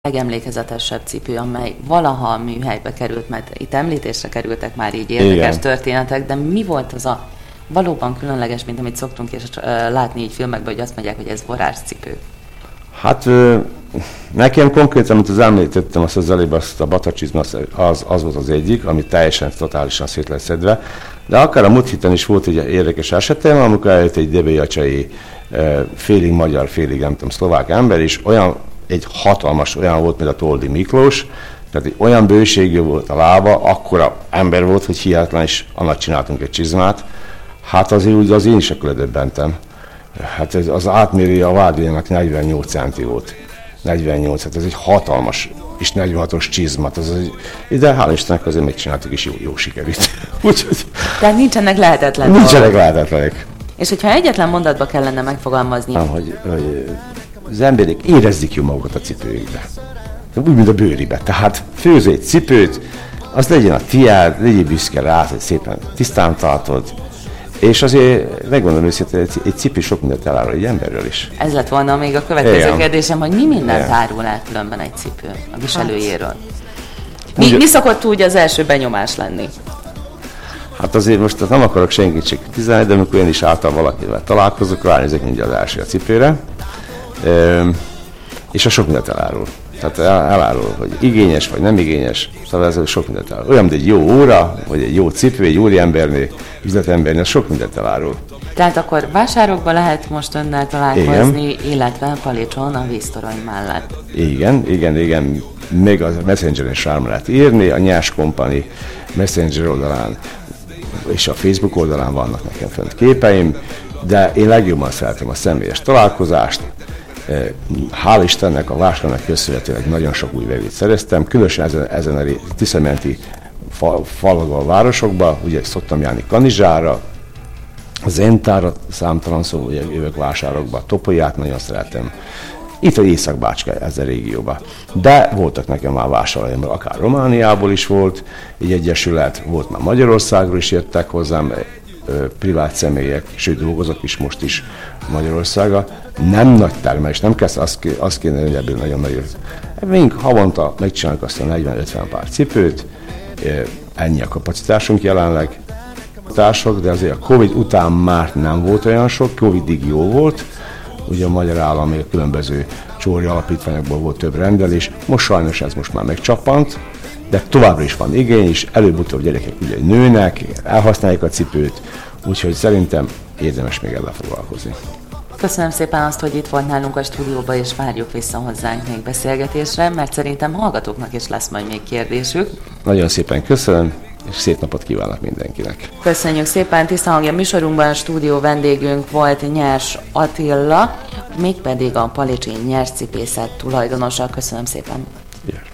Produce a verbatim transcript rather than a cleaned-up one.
legemlékezetesebb cipő, amely valaha a műhelybe került, mert itt említésre kerültek már így érdekes Igen. történetek, de mi volt az a valóban különleges, mint amit szoktunk és uh, látni így filmekben, hogy azt mondják, hogy ez varázscipő? Hát nekem konkrétan, amit az említettem, azt az előbb, azt a batacsizma, az, az volt az egyik, ami teljesen, totálisan szét lett szedve. De akár a múlt héten is volt egy érdekes esetem, amikor eljött egy debejacsai félig magyar, félig nem tudom, szlovák ember, és olyan egy hatalmas, olyan volt, mint a Toldi Miklós, tehát egy olyan bőségű volt a lába, akkora ember volt, hogy hihetetlen, és annak csináltunk egy csizmát. Hát azért úgy az én is akkor ledöbbentem. Hát ez, az átmérője a vádéjának negyvennyolc centi volt. negyvennyolc, hát ez egy hatalmas és negyvenhatos csizmat. Az, de hál' Istennek azért megcsináltuk, és jó, jó sikerült. Úgyhogy... Tehát nincsenek lehetetlen Nincsenek lehetetlenek. És hogyha egyetlen mondatba kellene megfogalmazni... Nem, hogy, hogy az emberek érezzék jó magukat a cipőjükbe. Úgy, mint a bőribe. Tehát főz egy cipőt, az legyen a tiád, legyél büszke rá, hogy szépen tisztán tartod. És azért megmondom őszintén, egy, egy cipő sok mindent elárul egy emberről is. Ez lett volna még a következő Igen. kérdésem, hogy mi mindent Igen. árul el különben egy cipő a viselőjéről? Mi, mi szokott úgy az első benyomás lenni? Hát azért most nem akarok senkit se kritizálni, de amikor én is által valakivel találkozok, ránézek mindjárt az első a cipőre, e, és a sok mindent elárul. Tehát elárul, hogy igényes vagy nem igényes, szóval ez sok mindent elárul. Olyan, mint egy jó óra, vagy egy jó cipő, egy úriembernél, üzletembernél, sok mindent elárul. Tehát akkor vásárokban lehet most önnel találkozni, igen. illetve Palicson a víztorony mellett. Igen, igen, igen. Még a Messengeren is rám lehet írni, a Nyers Company Messenger oldalán és a Facebook oldalán vannak nekem fönt képeim, de én legjobban szeretem a személyes találkozást. Hál' Istennek a vásárlónak köszönhetőleg nagyon sok új vevőt szereztem, különösen ezen, ezen a tiszamenti fal, falvakban, városokban, ugye szoktam járni Kanizsára, Zentára számtalan szó, ugye jövök vásárokba, Topolyát nagyon szeretem. Itt a Észak-Bácska, ez a régióban. De voltak nekem már vásárolóim, akár Romániából is volt egy egyesület, volt már Magyarországról is jöttek hozzám, privát személyek, sőt dolgozok is most is Magyarországra. Nem nagy termelés, nem kezd azt, azt kéne, hogy ebből nagyon nagy. Mink havonta megcsináljuk azt a negyven-ötven pár cipőt, ennyi a kapacitásunk jelenleg. De azért a Covid után már nem volt olyan sok, Covidig jó volt, ugye a magyar állam még a különböző csóri alapítványokból volt több rendelés, most sajnos ez most már megcsappant, de továbbra is van igény, és előbb-utóbb gyerekek ugye nőnek, elhasználják a cipőt, úgyhogy szerintem érdemes még ezzel foglalkozni. Köszönöm szépen azt, hogy itt volt nálunk a stúdióban, és várjuk vissza hozzánk még beszélgetésre, mert szerintem hallgatóknak is lesz majd még kérdésük. Nagyon szépen köszönöm, és szép napot kívánok mindenkinek. Köszönjük szépen, Tiszta Hangja műsorunkban a stúdió vendégünk volt Nyers Attila, mégpedig a Palicsi Nyers Cipészet tulajdonosa. Köszönöm szépen.